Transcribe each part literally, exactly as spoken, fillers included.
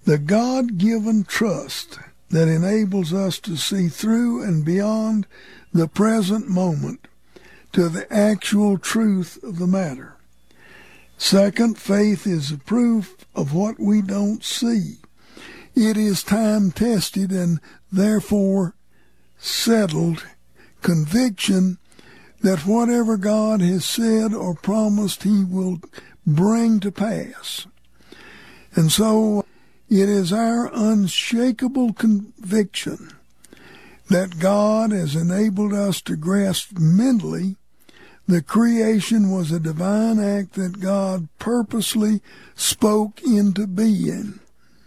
The God-given trust that enables us to see through and beyond the present moment to the actual truth of the matter. Second, faith is a proof of what we don't see. It is time-tested and therefore settled conviction that whatever God has said or promised, he will bring to pass. And so it is our unshakable conviction that God has enabled us to grasp mentally the creation was a divine act that God purposely spoke into being.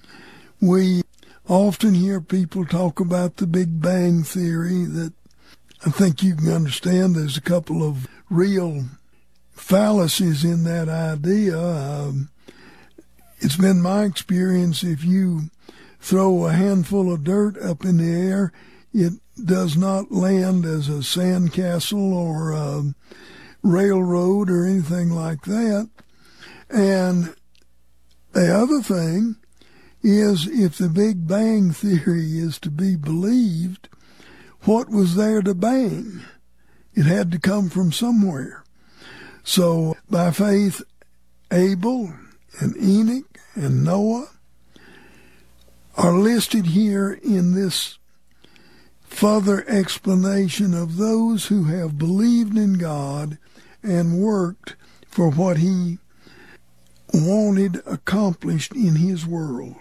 We often hear people talk about the Big Bang Theory that I think you can understand there's a couple of real fallacies in that idea. Um, it's been my experience if you throw a handful of dirt up in the air, it does not land as a sandcastle or a railroad or anything like that. And the other thing is, if the Big Bang Theory is to be believed, what was there to bang? It had to come from somewhere. So by faith, Abel and Enoch and Noah are listed here in this further explanation of those who have believed in God and worked for what he wanted accomplished in his world.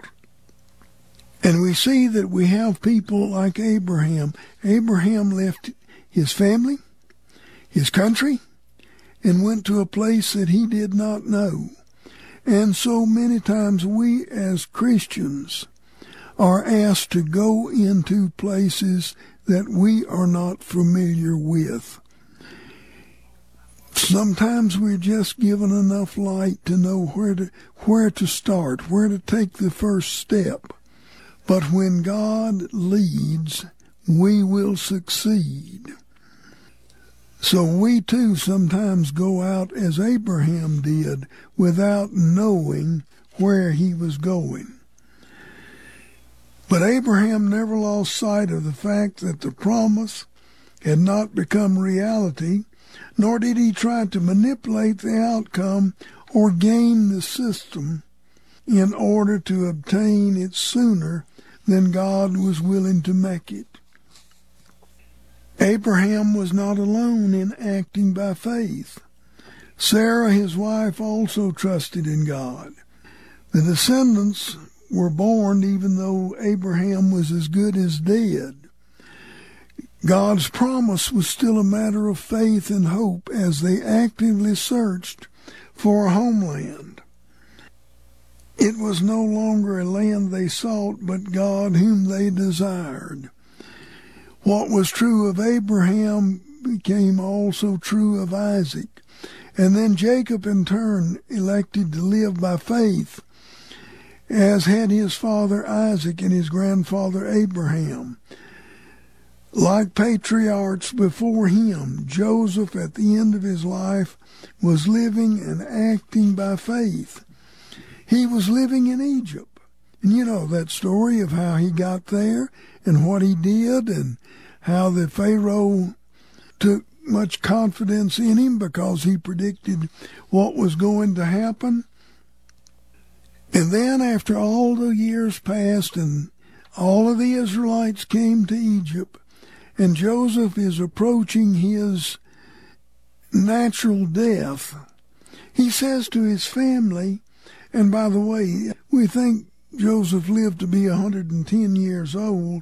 And we see that we have people like Abraham. Abraham left his family, his country, and went to a place that he did not know. And so many times we as Christians are asked to go into places that we are not familiar with. Sometimes we're just given enough light to know where to where to start, where to take the first step. But when God leads, we will succeed. So we too sometimes go out as Abraham did without knowing where he was going. But Abraham never lost sight of the fact that the promise had not become reality, nor did he try to manipulate the outcome or game the system in order to obtain it sooner than God was willing to make it. Abraham was not alone in acting by faith. Sarah, his wife, also trusted in God. The descendants were born even though Abraham was as good as dead. God's promise was still a matter of faith and hope as they actively searched for a homeland. It was no longer a land they sought, but God whom they desired. What was true of Abraham became also true of Isaac. And then Jacob in turn elected to live by faith, as had his father Isaac and his grandfather Abraham. Like patriarchs before him, Joseph at the end of his life was living and acting by faith. He was living in Egypt. And you know that story of how he got there and what he did and how the Pharaoh took much confidence in him because he predicted what was going to happen. And then after all the years passed and all of the Israelites came to Egypt, and Joseph is approaching his natural death, he says to his family, and by the way, we think Joseph lived to be one hundred ten years old,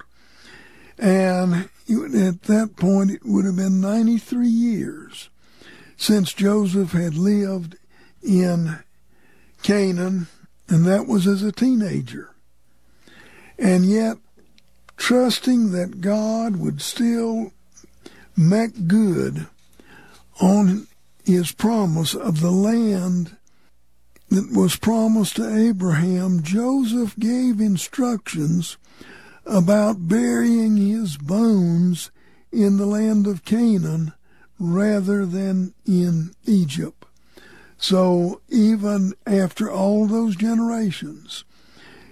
and at that point it would have been ninety-three years since Joseph had lived in Canaan, and that was as a teenager. And yet, trusting that God would still make good on his promise of the land that was promised to Abraham, Joseph gave instructions about burying his bones in the land of Canaan rather than in Egypt. So even after all those generations,